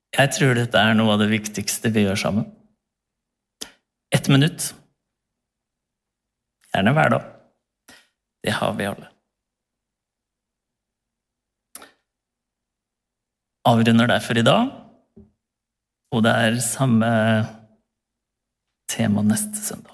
Jeg tror dette noe av det viktigste vi gjør sammen. 1 minutt. Gjerne hver dag. Det har vi alle. Avrunder derfor i dag, og det samme tema neste søndag.